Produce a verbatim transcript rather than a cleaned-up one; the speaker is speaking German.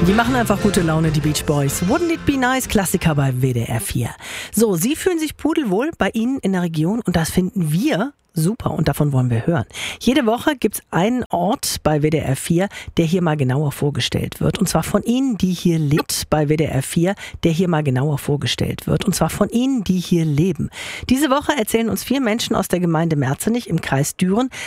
Die machen einfach gute Laune, die Beach Boys. Wouldn't it be nice? Klassiker bei W D R vier. So, Sie fühlen sich pudelwohl bei Ihnen in der Region und das finden wir super und davon wollen wir hören. Jede Woche gibt's einen Ort bei W D R vier, der hier mal genauer vorgestellt wird. Und zwar von Ihnen, die hier lebt bei W D R vier, der hier mal genauer vorgestellt wird. Und zwar von Ihnen, die hier leben. Diese Woche erzählen uns vier Menschen aus der Gemeinde Merzenich im Kreis Düren